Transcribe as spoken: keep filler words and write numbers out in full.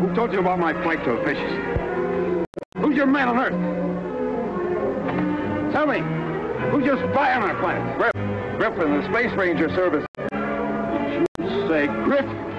Who told you about my flight to Apicius? Who's your man on Earth? Tell me, who's your spy on our planet? Griff. Griffin, the Space Ranger Service. Did you say Griff?